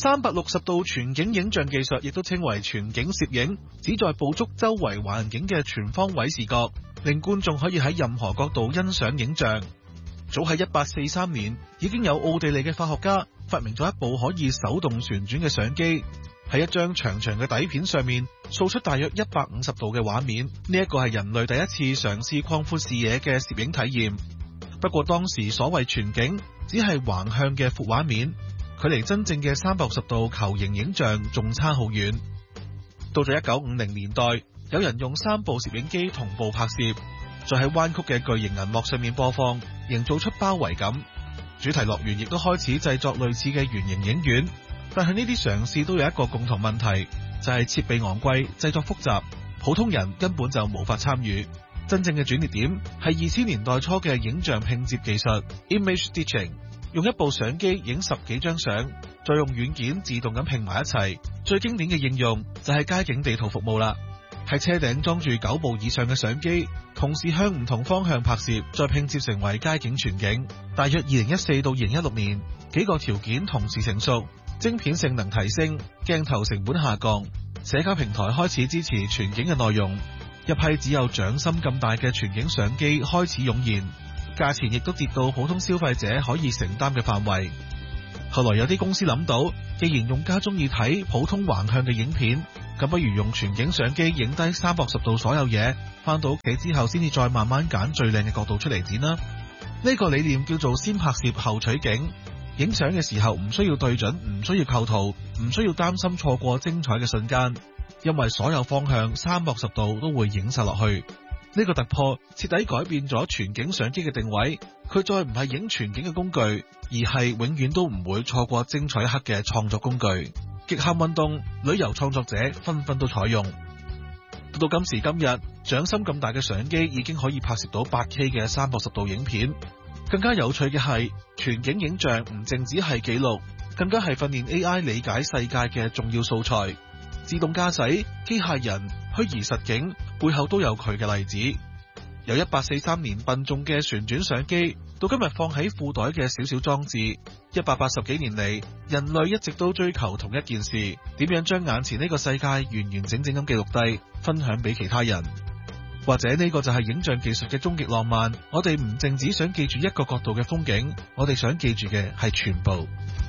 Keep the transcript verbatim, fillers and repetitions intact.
三百六十度全景影像技術亦都稱為全景攝影，旨在捕捉周圍環境嘅全方位視覺，令觀眾可以喺任何角度欣賞影像。早喺一八四三年，已經有奧地利嘅化學家發明咗一部可以手動旋轉嘅相機，喺一張長長嘅底片上面掃出大約一百五十度嘅畫面。呢一個係人類第一次嘗試擴闊視野嘅攝影體驗。不過當時所謂全景只係橫向嘅闊畫面，距離真正嘅三百六十度球形影像仲差好遠。到咗一九五零年代，有人用三部攝影機同步拍攝，再喺彎曲嘅巨型銀幕上面播放，營造出包圍感。主題樂園亦都開始製作類似嘅圓形影院，但係呢啲嘗試都有一個共同問題，就係設備昂貴、製作複雜，普通人根本就無法參與。真正嘅轉捩點係二千年代初嘅影像拼接技術 （image stitching）， 用一部相機影十幾張相，再用軟件自動咁拼埋一齊。最經典嘅應用就係街景地圖服務啦，喺車頂裝住九部以上嘅相機，同時向唔同方向拍攝，再拼接成為街景全景。大約二零一四到二零一六年，幾個條件同時成熟，晶片性能提升，鏡頭成本下降，社交平台開始支持全景嘅內容，一批只有掌心咁大嘅全景相機開始湧現，價錢亦都跌到普通消費者可以承擔嘅範圍。後來有啲公司諗到，既然用家中意睇普通橫向嘅影片，咁不如用全景相機影低三百六十度所有嘢，返到屋企之後先至再慢慢揀最靚嘅角度出嚟剪啦。呢個理念叫做先拍攝後取景，影相嘅時候唔需要對準，唔需要構圖，唔需要擔心錯過精彩嘅瞬間，因為所有方向三百六十度都會影晒落去。呢個突破徹底改變咗全景相機嘅定位，佢再唔係影全景嘅工具，而係永遠都唔會錯過精彩一刻嘅創作工具。極限運動、旅遊創作者紛紛都採用。到到今時今日，掌心咁大嘅相機已經可以拍攝到八 K 嘅三百六十度影片。更加有趣嘅係，全景影像唔淨止係記錄，更加係訓練 A I 理解世界嘅重要素材。自動駕駛、機械人、虛擬實境背後都有佢嘅例子。由一八四三年笨重嘅旋轉相機，到今日放喺褲袋嘅小小裝置，一百八十幾年嚟，人類一直都追求同一件事：點樣將眼前呢個世界完完整整咁記錄低，分享俾其他人。或者呢個就係影像技術嘅終極浪漫。我哋唔淨只想記住一個角度嘅風景，我哋想記住嘅係全部。